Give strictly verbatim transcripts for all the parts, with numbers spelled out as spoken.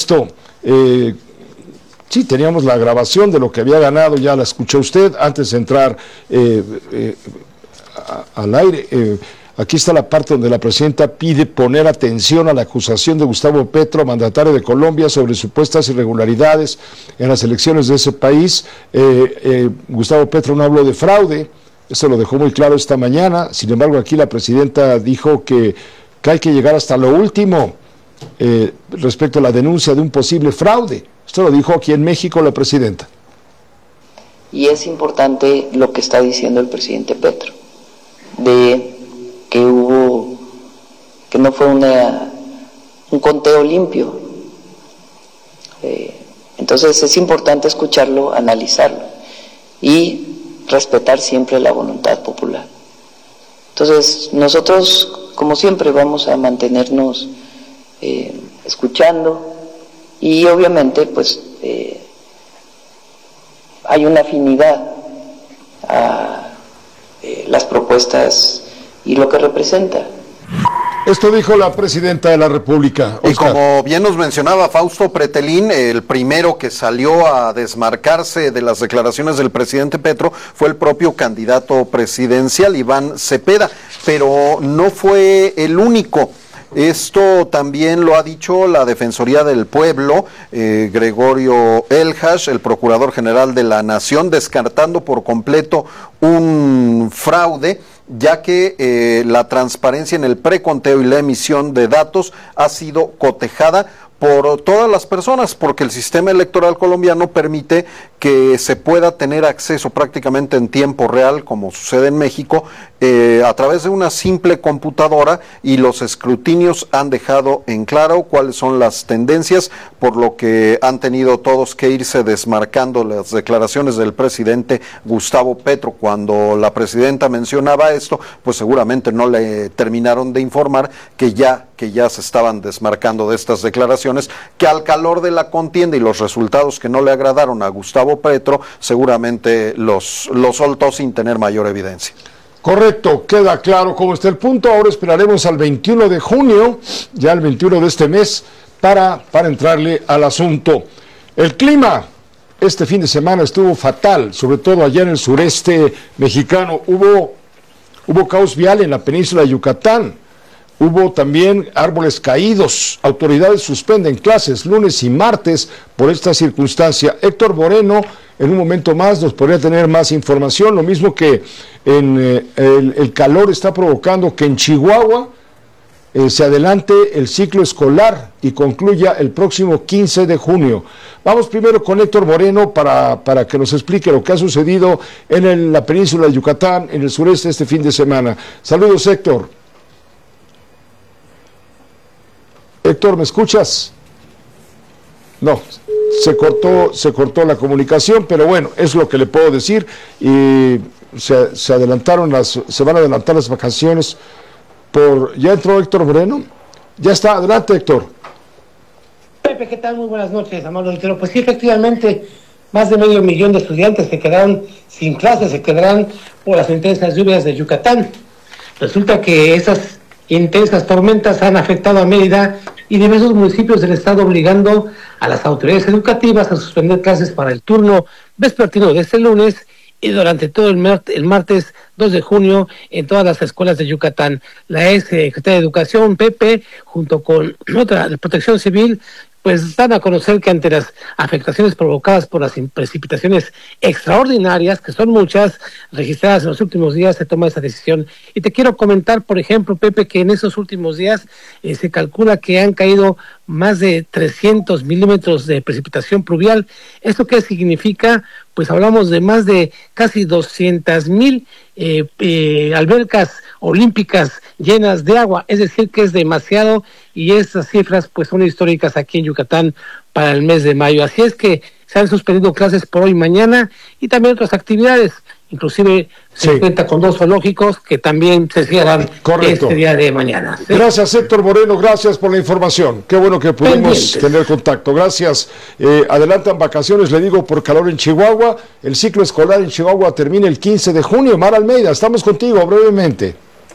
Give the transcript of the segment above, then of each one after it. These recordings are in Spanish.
esto, eh, sí, teníamos la grabación de lo que había ganado, ya la escuchó usted antes de entrar eh, eh, a, al aire. Eh, aquí está la parte donde la presidenta pide poner atención a la acusación de Gustavo Petro, mandatario de Colombia, sobre supuestas irregularidades en las elecciones de ese país. Eh, eh, Gustavo Petro no habló de fraude, eso lo dejó muy claro esta mañana. Sin embargo, aquí la presidenta dijo que, que hay que llegar hasta lo último eh, respecto a la denuncia de un posible fraude. Esto lo dijo aquí en México la presidenta. Y es importante lo que está diciendo el presidente Petro, de que hubo, que no fue una, un conteo limpio. Eh, entonces es importante escucharlo, analizarlo y respetar siempre la voluntad popular. Entonces nosotros, como siempre, vamos a mantenernos eh, escuchando. Y obviamente, pues, eh, hay una afinidad a eh, las propuestas y lo que representa. Esto dijo la presidenta de la República. Oscar. Y como bien nos mencionaba Fausto Pretelín, el primero que salió a desmarcarse de las declaraciones del presidente Petro fue el propio candidato presidencial, Iván Cepeda, pero no fue el único. Esto también lo ha dicho la Defensoría del Pueblo, eh, Gregorio Elhash, el Procurador General de la Nación, descartando por completo un fraude, ya que eh, la transparencia en el preconteo y la emisión de datos ha sido cotejada por todas las personas, porque el sistema electoral colombiano permite que se pueda tener acceso prácticamente en tiempo real, como sucede en México, eh, a través de una simple computadora, y los escrutinios han dejado en claro cuáles son las tendencias, por lo que han tenido todos que irse desmarcando las declaraciones del presidente Gustavo Petro. Cuando la presidenta mencionaba esto, pues seguramente no le terminaron de informar que ya que ya se estaban desmarcando de estas declaraciones, que al calor de la contienda y los resultados que no le agradaron a Gustavo Petro, seguramente los, los soltó sin tener mayor evidencia. Correcto, queda claro cómo está el punto. Ahora esperaremos al veintiuno de junio, ya el veintiuno de este mes, para, para entrarle al asunto. El clima este fin de semana estuvo fatal, sobre todo allá en el sureste mexicano. Hubo, hubo caos vial en la península de Yucatán. Hubo también árboles caídos. Autoridades suspenden clases lunes y martes por esta circunstancia. Héctor Moreno, en un momento más, nos podría tener más información. Lo mismo que en, eh, el, el calor está provocando que en Chihuahua eh, se adelante el ciclo escolar y concluya el próximo quince de junio. Vamos primero con Héctor Moreno para, para que nos explique lo que ha sucedido en el, la península de Yucatán, en el sureste, este fin de semana. Saludos, Héctor. Héctor, ¿me escuchas? No, se cortó, se cortó la comunicación, pero bueno, es lo que le puedo decir. Y se, se adelantaron las, se van a adelantar las vacaciones por. ¿Ya entró Héctor Moreno? Ya está, adelante, Héctor. Pepe, ¿qué tal? Muy buenas noches, amado auditorio. Pues sí, efectivamente, más de medio millón de estudiantes se quedarán sin clases, se quedarán por las intensas lluvias de Yucatán. Resulta que esas intensas tormentas han afectado a Mérida y diversos municipios del estado, obligando a las autoridades educativas a suspender clases para el turno vespertino de este lunes y durante todo el, mar- el martes dos de junio en todas las escuelas de Yucatán. La ex secretaria de Educación, Pepe, junto con otra de Protección Civil, pues dan a conocer que ante las afectaciones provocadas por las precipitaciones extraordinarias, que son muchas, registradas en los últimos días, se toma esa decisión. Y te quiero comentar, por ejemplo, Pepe, que en esos últimos días eh, se calcula que han caído más de trescientos milímetros de precipitación pluvial. ¿Esto qué significa? Pues hablamos de más de casi doscientas mil eh, eh, albercas olímpicas llenas de agua, es decir que es demasiado, y esas cifras pues son históricas aquí en Yucatán para el mes de mayo. Así es que se han suspendido clases por hoy y mañana y también otras actividades. Inclusive se sí. cuenta con dos zoológicos que también se cierran este día de mañana. ¿Sí? Gracias, Héctor Moreno, gracias por la información. Qué bueno que pudimos Pendientes. tener contacto. Gracias. Eh, adelantan vacaciones, le digo, por calor en Chihuahua. El ciclo escolar en Chihuahua termina el quince de junio. Mar Almeida, estamos contigo brevemente.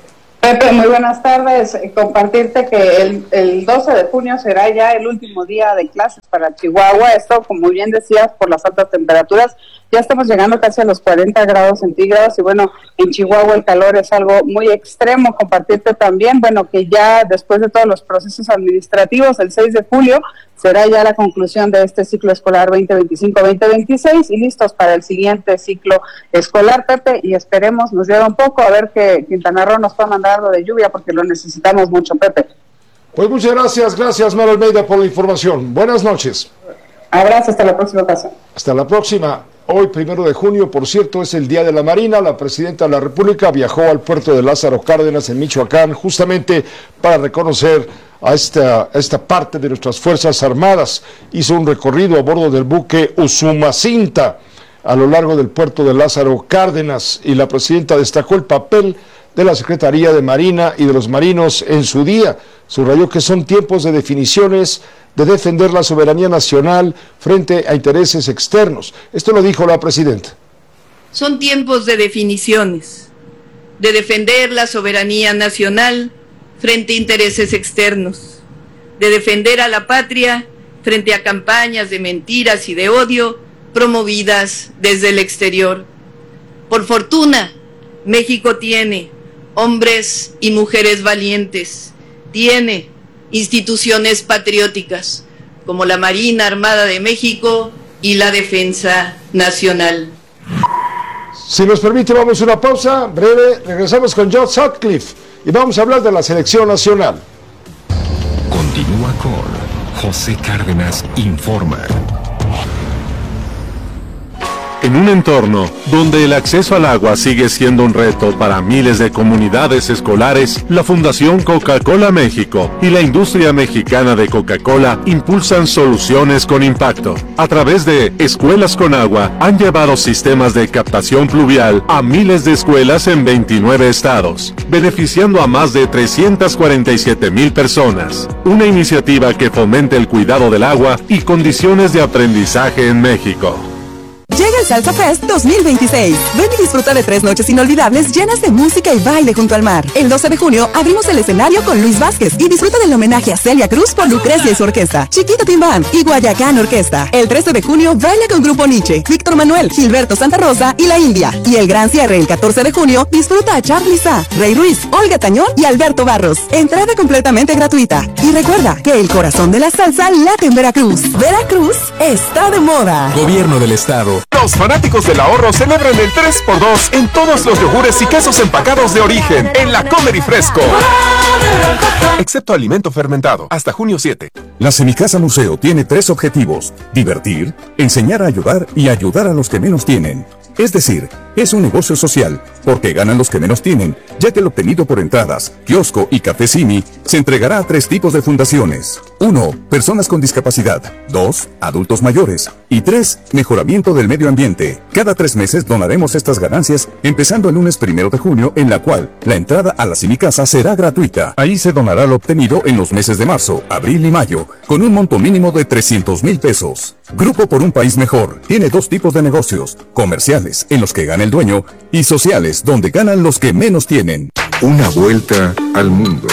Pepe, muy buenas tardes. Compartirte que el, el doce de junio será ya el último día de clases para Chihuahua. Esto, como bien decías, por las altas temperaturas. Ya estamos llegando casi a los cuarenta grados centígrados y bueno, en Chihuahua el calor es algo muy extremo. Compartirte también, bueno, que ya después de todos los procesos administrativos, el seis de julio será ya la conclusión de este ciclo escolar veinte veinticinco veinte veintiséis y listos para el siguiente ciclo escolar, Pepe, y esperemos nos lleve un poco a ver que Quintana Roo nos pueda mandar algo de lluvia porque lo necesitamos mucho, Pepe. Pues muchas gracias, gracias Mara Almeida por la información. Buenas noches. Abrazo, hasta la próxima ocasión. Hasta la próxima. Hoy, primero de junio, por cierto, es el Día de la Marina. La Presidenta de la República viajó al puerto de Lázaro Cárdenas, en Michoacán, justamente para reconocer a esta, a esta parte de nuestras Fuerzas Armadas. Hizo un recorrido a bordo del buque Usumacinta a lo largo del puerto de Lázaro Cárdenas, y la Presidenta destacó el papel de la Secretaría de Marina y de los marinos en su día. Subrayó que son tiempos de definiciones, de defender la soberanía nacional frente a intereses externos. Esto lo dijo la Presidenta. Son tiempos de definiciones, de defender la soberanía nacional frente a intereses externos, de defender a la patria frente a campañas de mentiras y de odio promovidas desde el exterior. Por fortuna, México tiene hombres y mujeres valientes, tiene instituciones patrióticas como la Marina Armada de México y la Defensa Nacional. Si nos permite, vamos a una pausa breve, regresamos con John Sutcliffe y vamos a hablar de la selección nacional. Continúa con José Cárdenas Informa. En un entorno donde el acceso al agua sigue siendo un reto para miles de comunidades escolares, la Fundación Coca-Cola México y la industria mexicana de Coca-Cola impulsan soluciones con impacto. A través de Escuelas con Agua, han llevado sistemas de captación pluvial a miles de escuelas en veintinueve estados, beneficiando a más de trescientas cuarenta y siete mil personas. Una iniciativa que fomenta el cuidado del agua y condiciones de aprendizaje en México. Llega el Salsa Fest dos mil veintiséis. Ven y disfruta de tres noches inolvidables llenas de música y baile junto al mar. El doce de junio abrimos el escenario con Luis Vázquez y disfruta del homenaje a Celia Cruz por Lucrecia y su orquesta, Chiquita Team Band y Guayacán Orquesta. El trece de junio baila con Grupo Nietzsche, Víctor Manuel, Gilberto Santa Rosa y La India. Y el gran cierre el catorce de junio disfruta a Charly Sa, Rey Ruiz, Olga Tañón y Alberto Barros. Entrada completamente gratuita. Y recuerda que el corazón de la salsa late en Veracruz. Veracruz está de moda. Gobierno del Estado. Los fanáticos del ahorro celebran el tres por dos en todos los yogures y quesos empacados de origen en la Comer y Fresco. Excepto alimento fermentado, hasta junio siete. La Semicasa Museo tiene tres objetivos: divertir, enseñar a ayudar y ayudar a los que menos tienen. Es decir, es un negocio social, porque ganan los que menos tienen, ya que el obtenido por entradas, kiosco y café Simi se entregará a tres tipos de fundaciones. uno. Personas con discapacidad. dos. Adultos mayores. Y tres. Mejoramiento del medio ambiente. Cada tres meses donaremos estas ganancias, empezando el lunes primero de junio, en la cual la entrada a la Semicasa será gratuita. Ahí se donará lo obtenido en los meses de marzo, abril y mayo, con un monto mínimo de trescientos mil pesos. Grupo por un País Mejor tiene dos tipos de negocios: comerciales, en los que gana el dueño, y sociales, donde ganan los que menos tienen. Una vuelta al mundo.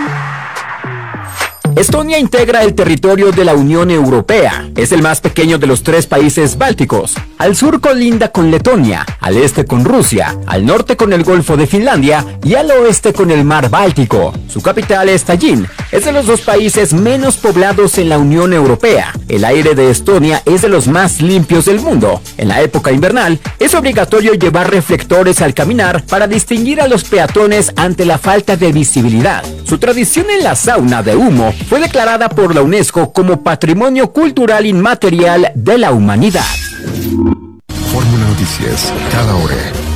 Estonia integra el territorio de la Unión Europea. Es el más pequeño de los tres países bálticos. Al sur colinda con Letonia, al este con Rusia, al norte con el Golfo de Finlandia y al oeste con el Mar Báltico. Su capital es Tallinn. Es de los dos países menos poblados en la Unión Europea. El aire de Estonia es de los más limpios del mundo. En la época invernal, es obligatorio llevar reflectores al caminar para distinguir a los peatones ante la falta de visibilidad. Su tradición en la sauna de humo fue declarada por la UNESCO como Patrimonio Cultural Inmaterial de la Humanidad. Fórmula Noticias, cada hora.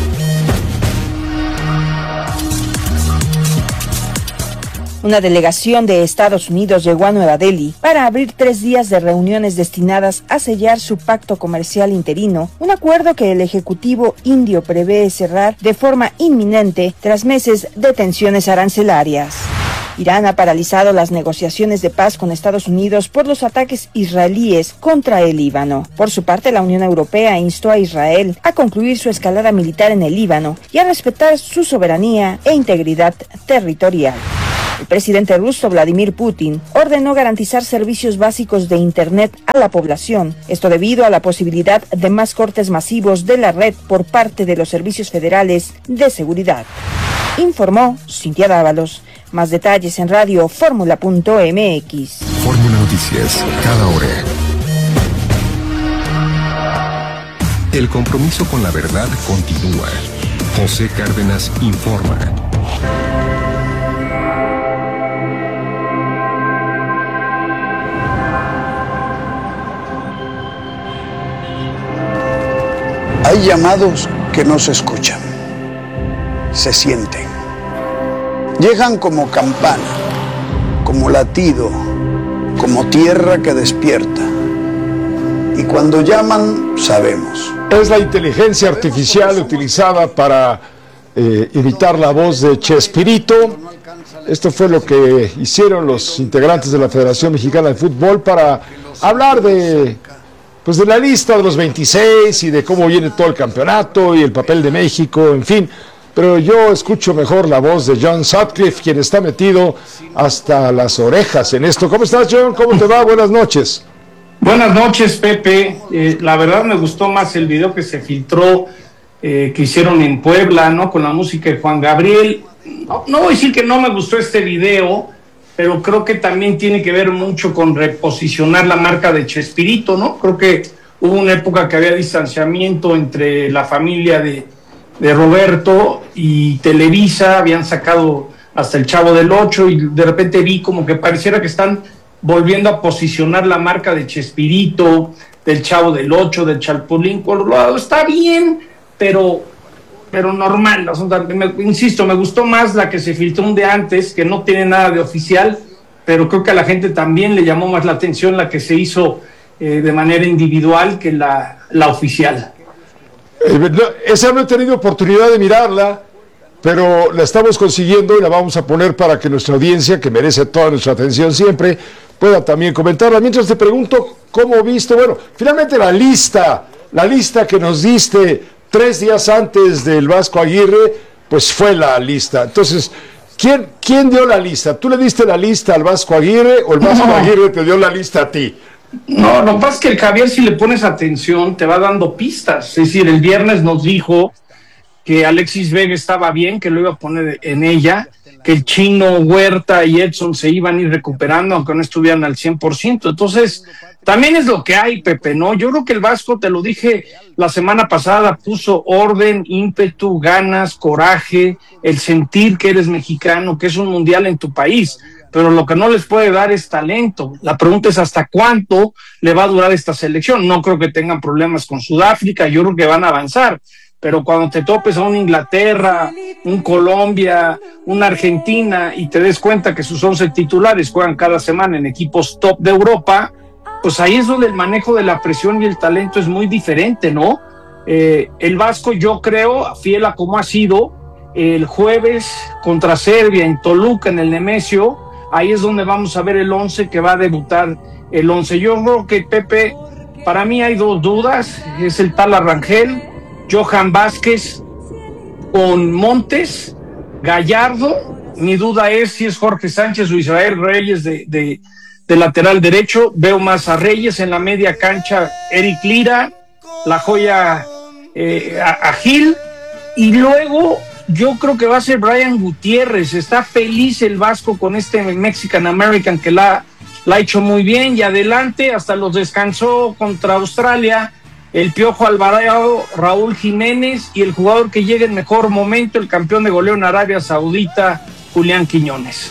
Una delegación de Estados Unidos llegó a Nueva Delhi para abrir tres días de reuniones destinadas a sellar su pacto comercial interino, un acuerdo que el Ejecutivo indio prevé cerrar de forma inminente tras meses de tensiones arancelarias. Irán ha paralizado las negociaciones de paz con Estados Unidos por los ataques israelíes contra el Líbano. Por su parte, la Unión Europea instó a Israel a concluir su escalada militar en el Líbano y a respetar su soberanía e integridad territorial. El presidente ruso Vladimir Putin ordenó garantizar servicios básicos de Internet a la población, esto debido a la posibilidad de más cortes masivos de la red por parte de los servicios federales de seguridad. Informó Cintia Dávalos. Más detalles en radio fórmula punto m x. Fórmula Noticias, cada hora. El compromiso con la verdad continúa. José Cárdenas informa. Hay llamados que no se escuchan, se sienten. Llegan como campana, como latido, como tierra que despierta. Y cuando llaman, sabemos. Es la inteligencia artificial utilizada para eh, imitar la voz de Chespirito. Esto fue lo que hicieron los integrantes de la Federación Mexicana de Fútbol para hablar de... pues de la lista de los veintiséis y de cómo viene todo el campeonato y el papel de México, en fin. Pero yo escucho mejor la voz de John Sutcliffe, quien está metido hasta las orejas en esto. ¿Cómo estás, John? ¿Cómo te va? Buenas noches. Buenas noches, Pepe. Eh, la verdad me gustó más el video que se filtró, eh, que hicieron en Puebla, ¿no? Con la música de Juan Gabriel. No, no voy a decir que no me gustó este video, pero creo que también tiene que ver mucho con reposicionar la marca de Chespirito, ¿no? Creo que hubo una época que había distanciamiento entre la familia de, de Roberto y Televisa, habían sacado hasta el Chavo del Ocho y de repente vi como que pareciera que están volviendo a posicionar la marca de Chespirito, del Chavo del Ocho, del Chapulín Colorado. Está bien, pero... pero normal, o sea, me, insisto, me gustó más la que se filtró un día antes, que no tiene nada de oficial, pero creo que a la gente también le llamó más la atención la que se hizo eh, de manera individual que la, la oficial. Eh, no, esa no he tenido oportunidad de mirarla, pero la estamos consiguiendo y la vamos a poner para que nuestra audiencia, que merece toda nuestra atención siempre, pueda también comentarla. Mientras te pregunto, ¿cómo viste? Bueno, finalmente la lista, la lista que nos diste tres días antes del Vasco Aguirre, pues fue la lista. Entonces, ¿quién, quién dio la lista? ¿Tú le diste la lista al Vasco Aguirre o el Vasco No. Aguirre te dio la lista a ti? No, lo que pasa es que el Javier, si le pones atención, te va dando pistas. Es decir, el viernes nos dijo que Alexis Vega estaba bien, que lo iba a poner en ella, que el Chino, Huerta y Edson se iban a ir recuperando, aunque no estuvieran al cien por ciento. Entonces, también es lo que hay, Pepe, ¿no? Yo creo que el Vasco, te lo dije la semana pasada, puso orden, ímpetu, ganas, coraje, el sentir que eres mexicano, que es un mundial en tu país, pero lo que no les puede dar es talento. La pregunta es hasta cuánto le va a durar esta selección. No creo que tengan problemas con Sudáfrica, yo creo que van a avanzar, pero cuando te topes a una Inglaterra, un Colombia, una Argentina y te des cuenta que sus once titulares juegan cada semana en equipos top de Europa, pues ahí es donde el manejo de la presión y el talento es muy diferente, ¿no? Eh, el Vasco, yo creo, fiel a como ha sido, el jueves contra Serbia en Toluca, en el Nemesio, ahí es donde vamos a ver el once que va a debutar el once. Yo creo que, Pepe, para mí hay dos dudas, es el tal Arrangel, Johan Vázquez con Montes, Gallardo, mi duda es si es Jorge Sánchez o Israel Reyes de, de, de lateral derecho. Veo más a Reyes en la media cancha, Eric Lira, la joya eh, a, a Gil, y luego yo creo que va a ser Brian Gutiérrez. Está feliz el Vasco con este Mexican American que la, la ha hecho muy bien, y adelante hasta los descansó contra Australia el Piojo Alvarado, Raúl Jiménez, y el jugador que llega en mejor momento, el campeón de goleo en Arabia Saudita, Julián Quiñones.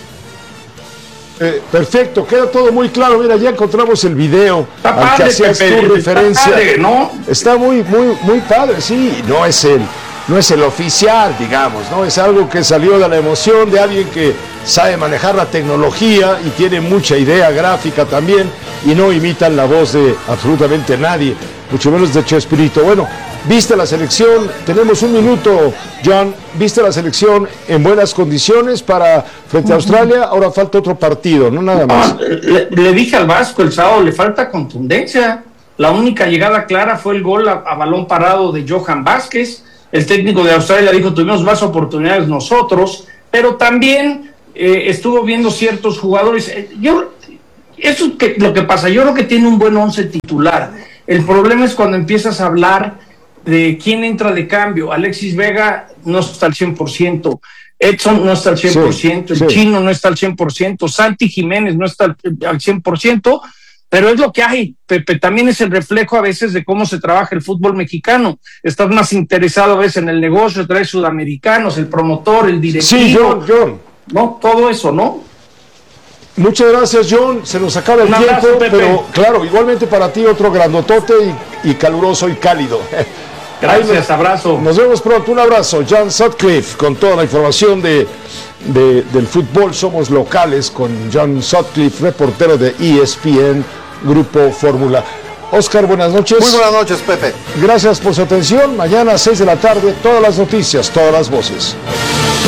Eh, perfecto, queda todo muy claro. Mira, ya encontramos el video Está al que padre, hacías Pepe, tu referencia. está padre, ¿no? Está muy, muy, muy padre, sí. No es el, no es el oficial, digamos, ¿no? Es algo que salió de la emoción de alguien que sabe manejar la tecnología y tiene mucha idea gráfica también, y no imitan la voz de absolutamente nadie, mucho menos de Chespirito. Bueno, ¿Viste la selección? Tenemos un minuto, John. ¿Viste la selección en buenas condiciones para frente a Australia? Ahora falta otro partido, no nada más. Ah, le, le dije al Vasco el sábado, le falta contundencia. La única llegada clara fue el gol a, a balón parado de Johan Vázquez. El técnico de Australia dijo, tuvimos más oportunidades nosotros, pero también eh, estuvo viendo ciertos jugadores. Yo, eso es que, lo que pasa, yo creo que tiene un buen once titular. El problema es cuando empiezas a hablar de quién entra de cambio. Alexis Vega no está al cien por ciento, Edson no está al cien por ciento, sí, el sí. Chino no está al cien por ciento, Santi Jiménez no está al, al cien por ciento, pero es lo que hay, Pepe. También es el reflejo a veces de cómo se trabaja el fútbol mexicano. Estás más interesado a veces en el negocio, traes sudamericanos, el promotor, el directivo. Sí, John, John. No, todo eso, ¿no? Muchas gracias, John. Se nos acaba el Un tiempo, abrazo, Pepe. Pero claro, igualmente para ti otro grandotote y, y caluroso y cálido. Gracias, nos, abrazo. Nos vemos pronto, un abrazo. John Sutcliffe con toda la información de, de, del fútbol. Somos locales con John Sutcliffe, reportero de E S P N, Grupo Fórmula. Oscar, buenas noches. Muy buenas noches, Pepe. Gracias por su atención. Mañana a seis de la tarde, todas las noticias, todas las voces.